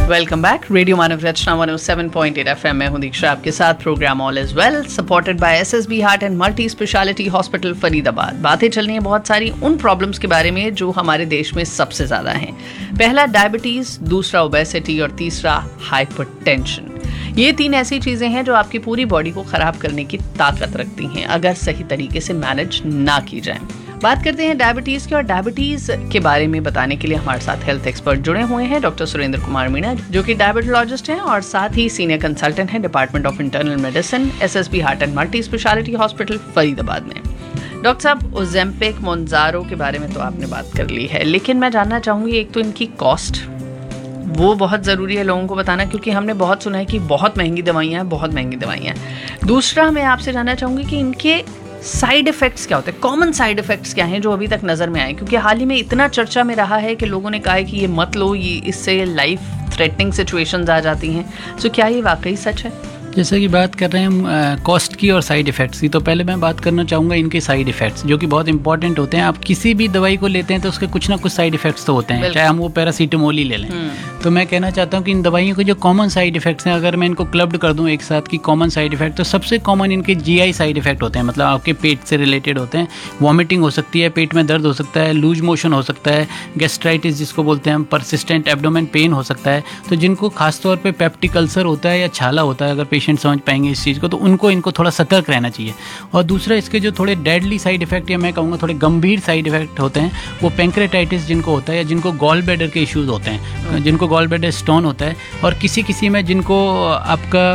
Welcome back. Radio मानव रचना 107.8 FM में हूं दीक्षा आपके साथ। Program all is well supported by SSB heart and multi speciality hospital Faridabad. बातें चल रही हैं बहुत सारी उन प्रॉब्लम्स के बारे में जो हमारे देश में सबसे ज़्यादा हैं। पहला डायबिटीज़, दूसरा ओबेसिटी और तीसरा हाइपरटेंशन। ये 3 ऐसी चीज़ें हैं जो आपकी पूरी बॉडी को ख़राब करने की ताकत रखती हैं अगर सही तरीके से मैनेज ना की जाए। बात करते हैं डायबिटीज़ की, और डायबिटीज़ के बारे में बताने के लिए हमारे साथ हेल्थ एक्सपर्ट जुड़े हुए हैं डॉक्टर सुरेंद्र कुमार मीणा, जो कि डायबिटोलॉजिस्ट हैं और साथ ही सीनियर कंसल्टेंट हैं department of internal medicine, SSB heart and multi speciality hospital Faridabad में। डॉक्टर साहब, ओज़ेम्पिक, मोंजारो के बारे में तो आपने बात कर ली है, लेकिन मैं जानना चाहूँगी एक तो इनकी कॉस्ट, वो बहुत ज़रूरी है लोगों को बताना, क्योंकि हमने बहुत सुना है कि बहुत महंगी दवाइयाँ हैं, बहुत महंगी दवाइयाँ हैं। दूसरा, मैं आपसे जानना चाहूँगी कि इनके साइड इफ़ेक्ट्स क्या होते हैं, कॉमन साइड इफ़ेक्ट्स क्या हैं जो अभी तक नज़र में आए, क्योंकि हाल ही में इतना चर्चा में रहा है कि लोगों ने कहा है कि ये मत लो, ये इससे लाइफ थ्रेटनिंग सिचुएशंस आ जाती हैं। सो क्या ये वाकई सच है? जैसे कि बात कर रहे हैं हम कॉस्ट की और साइड इफ़ेक्ट्स की, तो पहले मैं बात करना चाहूँगा इनके साइड इफ़ेक्ट्स, जो कि बहुत इंपॉर्टेंट होते हैं। आप किसी भी दवाई को लेते हैं तो उसके कुछ ना कुछ साइड इफ़ेक्ट्स तो होते हैं, चाहे हम वो पैरासीटामोल ही ले लें। तो मैं कहना चाहता हूँ कि इन दवाइयों के जो कॉमन साइड इफ़ेक्ट्स हैं, अगर मैं इनको क्लब्ड कर दूँ एक साथ की कॉमन साइड इफ़ेक्ट, तो सबसे कॉमन इनके GI साइड इफ़ेक्ट होते हैं, मतलब आपके पेट से रिलेटेड होते हैं। वॉमिटिंग हो सकती है, पेट में दर्द हो सकता है, लूज मोशन हो सकता है, गैस्ट्राइटिस जिसको बोलते हैं हम, परसिस्टेंट एब्डोमेन पेन हो सकता है। तो जिनको खासतौर पर पेप्टिक अल्सर होता है या छाला होता है, अगर पेशेंट समझ पाएंगे चीज़ को, तो इनको थोड़ा सतर्क रहना चाहिए। और दूसरा, इसके जो थोड़े डेडली साइड इफेक्ट या मैं कहूँगा थोड़े गंभीर साइड इफेक्ट होते हैं, वो पैंक्रेटाइटिस जिनको होता है, या जिनको गॉल ब्लैडर के इश्यूज होते हैं, जिनको गॉल ब्लैडर स्टोन होता है, और किसी में जिनको आपका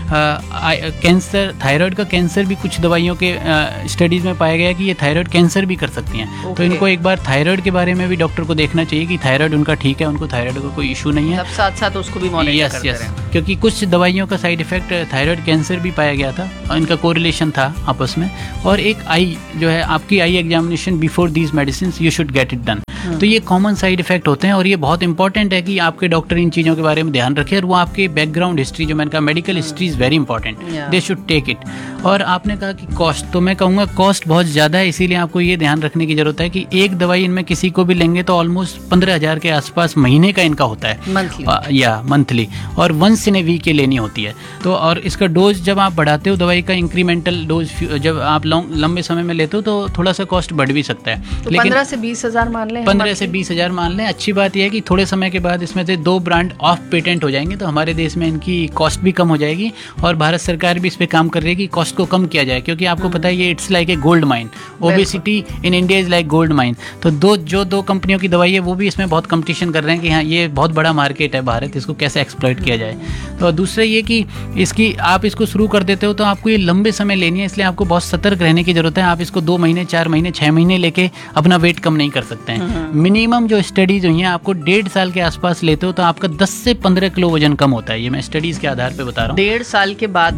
कैंसर, थायराइड का कैंसर भी कुछ दवाइयों के स्टडीज़ में पाया गया है कि ये थायराइड कैंसर भी कर सकती हैं। तो इनको एक बार थायराइड के बारे में भी डॉक्टर को देखना चाहिए कि थायराइड उनका ठीक है, उनको थायराइड का कोई इशू नहीं है, साथ साथ उसको भी मॉनिटर करते रहें। क्योंकि कुछ दवाइयों का साइड इफेक्ट थायराइड कैंसर भी पाया गया था, इनका कोरिलेशन था आपस में। और एक आई जो है, आपकी eye examination before these medicine you should get it done. तो ये कॉमन साइड इफेक्ट होते हैं, और ये बहुत इंपॉर्टेंट है कि आपके डॉक्टर इन चीज़ों के बारे में ध्यान रखें, और वो आपके बैकग्राउंड हिस्ट्री, जो मैंने कहा medical history is very important, they should take it. और आपने कहा कि कॉस्ट, तो मैं कहूँगा कॉस्ट बहुत ज़्यादा है, इसीलिए आपको ये ध्यान रखने की ज़रूरत है कि एक दवाई इनमें किसी को भी लेंगे तो ऑलमोस्ट 15,000 के आसपास महीने का इनका होता है, मंथली, और वंस इन ए वीक के लेनी होती है। तो और इसका डोज जब आप बढ़ाते हो दवाई का, इंक्रीमेंटल डोज जब आप लंबे समय में लेते हो, तो थोड़ा सा कॉस्ट बढ़ भी सकता है। तो लेकिन 15 से 20 हज़ार मान लें, 15 से 20 हज़ार मान लें। अच्छी बात यह है कि थोड़े समय के बाद इसमें से 2 ब्रांड ऑफ पेटेंट हो जाएंगे, तो हमारे देश में इनकी कॉस्ट भी कम हो जाएगी, और भारत सरकार भी इस पर काम कर रही है कि कॉस्ट को कम किया जाए, क्योंकि आपको पता है ये it's like a gold mine, obesity in India is like gold mine. तो दो कंपनियों की दवाई है, वो भी इसमें बहुत कंपटीशन कर रहे हैं कि हाँ ये बहुत बड़ा मार्केट है भारत, इसको कैसे एक्सप्लॉइट किया जाए। तो दूसरा ये कि आप इसको शुरू कर देते हो तो आपको ये लंबे समय लेनी है, इसलिए आपको बहुत सतर्क रहने की जरूरत है। आप इसको 2 महीने, 4 महीने, 6 महीने लेके अपना वेट कम नहीं कर सकते हैं। मिनिमम जो स्टडीज हुई हैं, आपको 1.5 साल के आसपास लेते हो तो आपका 10 से 15 किलो वजन कम होता है। ये मैं स्टडीज के आधार पे बता रहा हूँ। 1.5 साल के बाद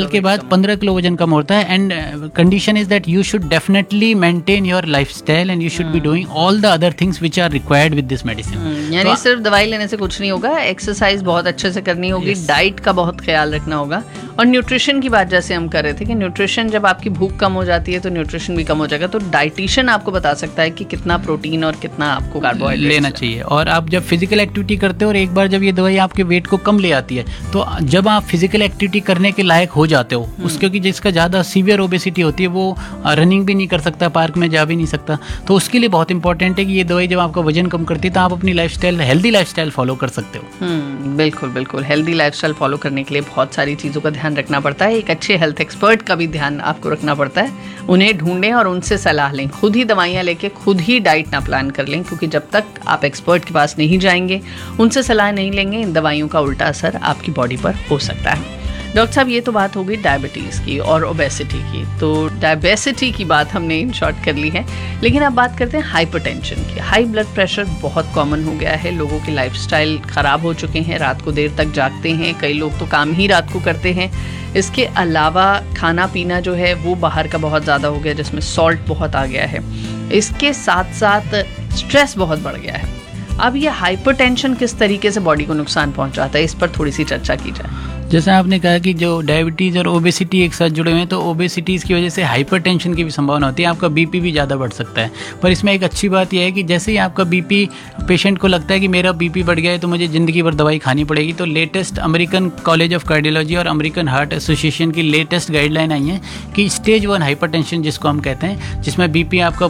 15 किलो वजन कम होता है। And condition is that you should definitely maintain your lifestyle and you should be doing all the other things which are required with this medicine. यानी सिर्फ दवाई लेने से कुछ नहीं होगा, एक्सरसाइज बहुत अच्छे से करनी होगी, डाइट का बहुत ख्याल रखना होगा, और न्यूट्रिशन की बात जैसे हम कर रहे थे कि न्यूट्रिशन, जब आपकी भूख कम हो जाती है तो न्यूट्रिशन भी कम हो जाएगा। तो डाइटिशियन आपको बता सकता है कि कितना प्रोटीन और कितना आपको कार्बोहाइड्रेट लेना चाहिए। और आप जब फिजिकल एक्टिविटी करते हो, और एक बार जब ये दवाई आपके वेट को कम ले आती है, तो जब आप फिजिकल एक्टिविटी करने के लायक हो जाते हो, क्योंकि जिसका ज़्यादा सीवियर ओबेसिटी होती है वो रनिंग भी नहीं कर सकता, पार्क में जा भी नहीं सकता, तो उसके लिए बहुत इंपॉर्टेंट है कि ये दवाई जब आपका वजन कम करती है तो आप अपनी लाइफस्टाइल, हेल्दी लाइफस्टाइल फॉलो कर सकते हो। बिल्कुल हेल्दी लाइफस्टाइल फॉलो करने के लिए बहुत सारी चीज़ों का ध्यान रखना पड़ता है। एक अच्छे हेल्थ एक्सपर्ट का भी ध्यान आपको रखना पड़ता है, उन्हें ढूंढें और उनसे सलाह लें। खुद ही दवाइयाँ लेके खुद ही डाइट ना प्लान कर लें, क्योंकि जब तक आप एक्सपर्ट के पास नहीं जाएंगे, उनसे सलाह नहीं लेंगे, इन दवाइयों का उल्टा असर आपकी बॉडी पर हो सकता है। डॉक्टर साहब, ये तो बात हो गई डायबिटीज़ की और ओबेसिटी की, तो डायबिटी की बात हमने इन शॉर्ट कर ली है, लेकिन अब बात करते हैं हाइपरटेंशन की। हाई ब्लड प्रेशर बहुत कॉमन हो गया है, लोगों की लाइफस्टाइल ख़राब हो चुके हैं, रात को देर तक जागते हैं, कई लोग तो काम ही रात को करते हैं। इसके अलावा खाना पीना जो है वो बाहर का बहुत ज़्यादा हो गया, जिसमें सॉल्ट बहुत आ गया है। इसके साथ साथ स्ट्रेस बहुत बढ़ गया है। अब ये हाइपरटेंशन किस तरीके से बॉडी को नुकसान पहुंचाता है, इस पर थोड़ी सी चर्चा की जाए। जैसा आपने कहा कि जो डायबिटीज़ और ओबेसिटी एक साथ जुड़े हुए हैं, तो ओबेसिटीज़ की वजह से हाइपरटेंशन की भी संभावना होती है, आपका बीपी भी ज़्यादा बढ़ सकता है। पर इसमें एक अच्छी बात यह है कि जैसे ही आपका बीपी, पेशेंट को लगता है कि मेरा बीपी बढ़ गया है तो मुझे ज़िंदगी भर दवाई खानी पड़ेगी, तो latest American college of cardiology और अमेरिकन हार्ट एसोसिएशन की लेटेस्ट गाइडलाइन आई है कि स्टेज 1 हाइपरटेंशन जिसको हम कहते हैं, जिसमें बीपी आपका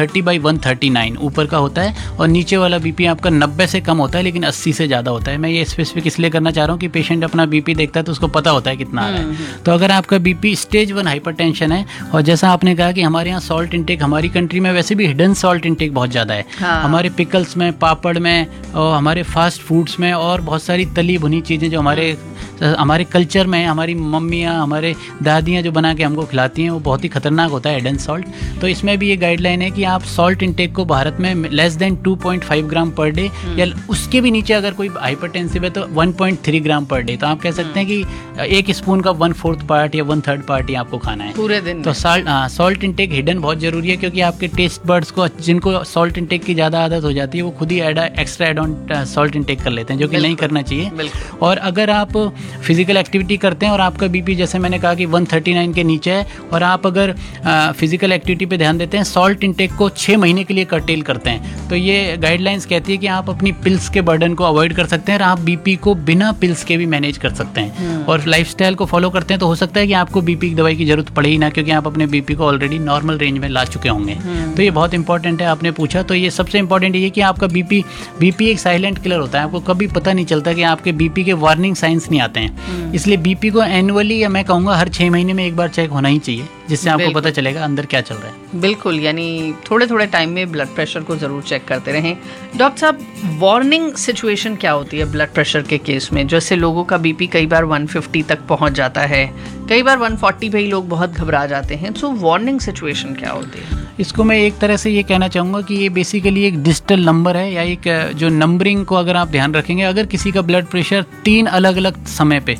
130/139 ऊपर का होता है और नीचे वाला बीपी आपका 90 से कम होता है लेकिन 80 से ज़्यादा होता है। मैं ये स्पेसिफिक इसलिए करना चाह रहा हूँ कि पेशेंट अपना बीपी देखता है तो उसको पता होता है कितना आ रहा है। तो अगर आपका बीपी स्टेज 1 हाइपरटेंशन है, और जैसा आपने कहा कि हमारे यहाँ सॉल्ट इंटेक, हमारी कंट्री में वैसे भी हिडन सॉल्ट इंटेक बहुत ज़्यादा है। हमारे पिकल्स में, पापड़ में और हमारे फास्ट फूड्स में और बहुत सारी तली भुनी चीज़ें जो हमारे कल्चर में, हमारी मम्मियाँ, हमारे दादियाँ जो बना के हमको खिलाती हैं, वो बहुत ही खतरनाक होता है हिडन सॉल्ट। तो इसमें भी ये गाइडलाइन है कि आप सॉल्ट इंटेक को भारत में लेस देन 2.5 ग्राम पर डे या उसके भी नीचे अगर कोई हाइपरटेंसिव है तो 1.3 ग्राम पर डे। तो आप कह सकते हैं कि एक स्पून का 1/4 पार्ट या 1/3 पार्ट ही आपको खाना है पूरे दिन। तो सॉल्ट इंटेक हिडन बहुत जरूरी है, क्योंकि आपके टेस्ट बर्ड्स को, जिनको सॉल्ट इंटेक की ज़्यादा आदत हो जाती है, वो खुद ही extra add on salt intake कर लेते हैं, जो कि नहीं करना चाहिए। और अगर आप फिजिकल एक्टिविटी करते हैं और आपका बीपी जैसे मैंने कहा कि 139 के नीचे है, और आप अगर फिजिकल एक्टिविटी पे ध्यान देते हैं, सॉल्ट इंटेक को 6 महीने के लिए कर्टेल करते हैं, तो ये गाइडलाइंस कहती है कि आप अपनी पिल्स के बर्डन को अवॉइड कर सकते हैं और आप बीपी को बिना पिल्स के भी मैनेज कर सकते हैं। और लाइफस्टाइल को फॉलो करते हैं तो हो सकता है कि आपको बीपी की दवाई की जरूरत पड़े ही ना, क्योंकि आप अपने बीपी को ऑलरेडी नॉर्मल रेंज में ला चुके होंगे। तो ये बहुत इंपॉर्टेंट है, आपने पूछा तो ये सबसे इंपॉर्टेंट ये कि आपका बीपी एक साइलेंट किलर होता है, आपको कभी पता नहीं चलता कि आपके बीपी के वार्निंग साइंस नहीं आते हैं। इसलिए बीपी को एनुअली, या मैं कहूँगा हर 6 महीने में एक बार चेक होना ही चाहिए, जिससे आपको पता चलेगा अंदर क्या चल रहा है। बिल्कुल, यानी थोड़े थोड़े टाइम में ब्लड प्रेशर को जरूर चेक करते रहें। डॉक्टर साहब, वार्निंग सिचुएशन क्या होती है ब्लड प्रेशर के केस में? जैसे लोगों का बीपी कई बार 150 तक पहुंच जाता है, कई बार 140 पे ही लोग बहुत घबरा जाते हैं, तो वार्निंग सिचुएशन क्या होती है? इसको मैं एक तरह से ये कहना चाहूँगा कि ये बेसिकली एक डिजिटल नंबर है, या एक जो नंबरिंग को अगर आप ध्यान रखेंगे, अगर किसी का ब्लड प्रेशर 3 अलग अलग समय पे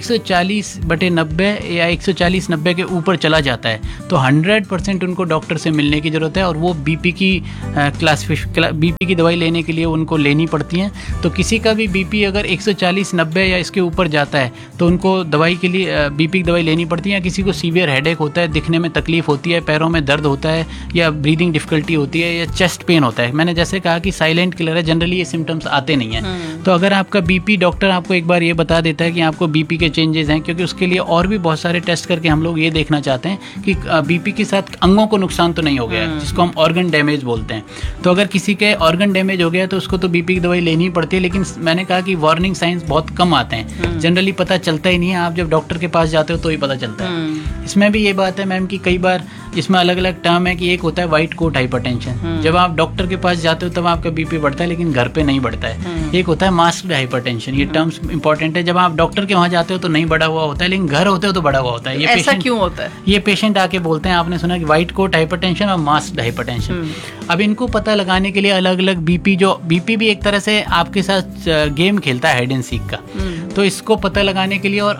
140/90 या 140/90 के ऊपर चला जाता है, तो 100% उनको डॉक्टर से मिलने की ज़रूरत है, और वो बीपी की दवाई लेने के लिए उनको लेनी पड़ती हैं। तो किसी का भी बीपी अगर 140/90 या इसके ऊपर जाता है तो उनको दवाई के लिए बीपी की दवाई लेनी पड़ती है। किसी को सीवियर हेडेक होता है, दिखने में तकलीफ होती है, पैरों में दर्द होता है, या ब्रीदिंग डिफिकल्टी होती है, या चेस्ट पेन होता है, मैंने जैसे कहा कि साइलेंट किलर है, जनरली ये सिम्टम्स आते नहीं हैं। तो अगर आपका बीपी, डॉक्टर आपको एक बार ये बता देता है कि आपको बीपी के चेंजेस हैं, क्योंकि उसके लिए और भी बहुत सारे टेस्ट करके हम लोग ये देखना चाहते हैं कि बीपी के साथ अंगों को नुकसान तो नहीं हो गया है, जिसको हम ऑर्गन डैमेज बोलते हैं। तो अगर किसी के ऑर्गन डैमेज हो गया तो उसको तो बीपी की दवाई लेनी पड़ती है, लेकिन मैंने कहा कि वार्निंग साइंस बहुत कम आते हैं, जनरली पता चलता ही नहीं है, आप जब डॉक्टर के पास जाते हो तो ही पता चलता है। इसमें भी ये बात है मैम कि कई बार इसमें अलग अलग टर्म है कि एक होता है व्हाइट कोट हाइपरटेंशन, जब आप डॉक्टर के पास जाते हो तब आपका बीपी बढ़ता है लेकिन घर पे नहीं बढ़ता है। एक होता है मास्क्ड हाइपरटेंशन, ये टर्म्स इंपॉर्टेंट है, जब आप डॉक्टर के वहाँ जाते हो तो नहीं बढ़ा हुआ होता है लेकिन घर होते हो तो बढ़ा हुआ होता है। ये ऐसा क्यों होता है? ये पेशेंट आके बोलते हैं, आपने सुना कि व्हाइट कोट हाइपरटेंशन और मास्क्ड हाइपरटेंशन। अब इनको पता लगाने के लिए अलग अलग बीपी भी एक तरह से आपके साथ गेम खेलता है, हाइड एंड सीक का। तो इसको पता लगाने के लिए और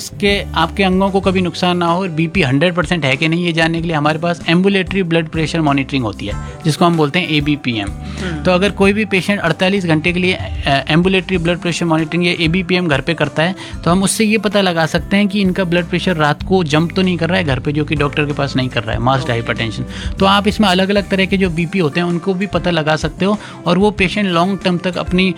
आपके अंगों को कभी नुकसान ना हो और बीपी 100% है कि नहीं, ये जानने के लिए हमारे पास एम्बुलेटरी ब्लड प्रेशर मॉनिटरिंग होती है, जिसको हम बोलते हैं ABPM। तो अगर कोई भी पेशेंट 48 घंटे के लिए एम्बुलेटरी ब्लड प्रेशर मॉनिटरिंग या ABPM घर पे करता है, तो हम उससे ये पता लगा सकते हैं कि इनका ब्लड प्रेशर रात को जंप तो नहीं कर रहा है घर पे, जो कि डॉक्टर के पास नहीं कर रहा है, मास्क्ड हाइपरटेंशन। तो आप इसमें अलग अलग तरह के जो बीपी होते हैं उनको भी पता लगा सकते हो, और वो पेशेंट लॉन्ग टर्म तक अपनी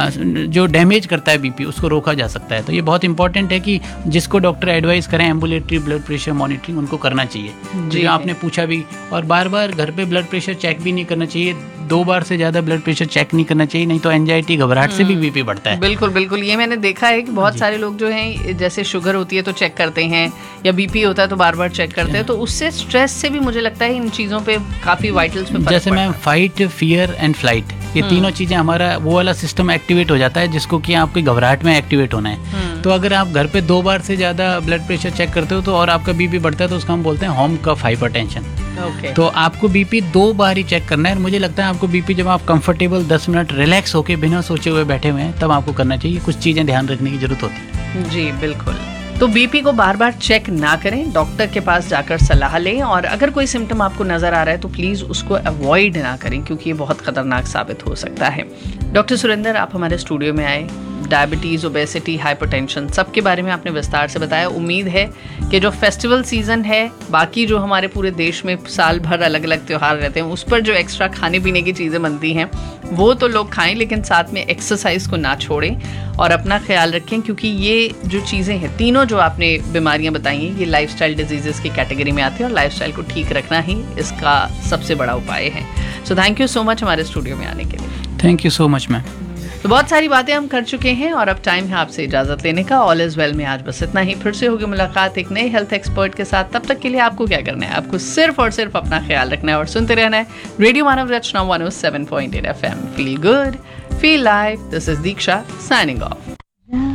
जो डैमेज करता है बीपी, उसको रोका जा सकता है। तो ये बहुत इंपॉर्टेंट है कि जिसको डॉक्टर एडवाइस करें एम्बुलेटरी ब्लड प्रेशर मॉनिटरिंग, उनको करना चाहिए। जी, आपने पूछा भी, और बार बार घर पे ब्लड प्रेशर चेक भी नहीं करना चाहिए, 2 बार से ज़्यादा ब्लड प्रेशर चेक नहीं करना चाहिए, नहीं तो एंजाइटी, घबराहट से भी बीपी बढ़ता है। बिल्कुल बिल्कुल, ये मैंने देखा है कि बहुत सारे लोग जो हैं, जैसे शुगर होती है तो चेक करते हैं, या बीपी होता है तो बार बार चेक करते हैं, तो उससे स्ट्रेस से भी मुझे लगता है इन चीज़ों पे काफ़ी वाइटल्स पे जैसे ma'am fight, fear and flight, ये तीनों चीज़ें हमारा वो वाला सिस्टम एक्टिवेट हो जाता है जिसको कि आपकी घबराहट में एक्टिवेट होना है। तो अगर आप घर पे 2 बार से ज़्यादा ब्लड प्रेशर चेक करते हो तो और आपका बीपी बढ़ता है, तो उसका हम बोलते हैं होम कफ हाइपरटेंशन। तो आपको बीपी 2 बार ही चेक करना है, और मुझे लगता है आपको बीपी जब आप कंफर्टेबल 10 मिनट रिलैक्स होके बिना सोचे हुए बैठे हुए हैं तब आपको करना चाहिए। कुछ चीज़ें ध्यान रखने की जरूरत होती है। जी बिल्कुल। तो बीपी को बार बार चेक ना करें, डॉक्टर के पास जाकर सलाह लें, और अगर कोई सिम्टम आपको नजर आ रहा है तो प्लीज उसको अवॉइड ना करें, क्योंकि ये बहुत खतरनाक साबित हो सकता है। डॉक्टर सुरेंद्र, आप हमारे स्टूडियो में आए, डायबिटीज़, ओबेसिटी, हाइपरटेंशन, सबके बारे में आपने विस्तार से बताया। उम्मीद है कि जो फेस्टिवल सीज़न है, बाकी जो हमारे पूरे देश में साल भर अलग अलग त्यौहार रहते हैं, उस पर जो एक्स्ट्रा खाने पीने की चीज़ें बनती हैं वो तो लोग खाएं, लेकिन साथ में एक्सरसाइज को ना छोड़ें और अपना ख्याल रखें, क्योंकि ये जो चीज़ें हैं, तीनों जो आपने बीमारियां बताई हैं, ये लाइफस्टाइल डिजीजेस की कैटेगरी में आती हैं और लाइफस्टाइल को ठीक रखना ही इसका सबसे बड़ा उपाय है। So thank you so much हमारे स्टूडियो में आने के लिए। Thank you so much ma'am. तो बहुत सारी बातें हम कर चुके हैं और अब टाइम है आपसे इजाज़त लेने का। ऑल इज़ वेल में आज बस इतना ही। फिर से होगी मुलाकात एक नए हेल्थ एक्सपर्ट के साथ। तब तक के लिए आपको क्या करना है, आपको सिर्फ और सिर्फ अपना ख्याल रखना है और सुनते रहना है radio Manav Rachna 107.8 FM। Feel good, feel live. This is Diksha signing off.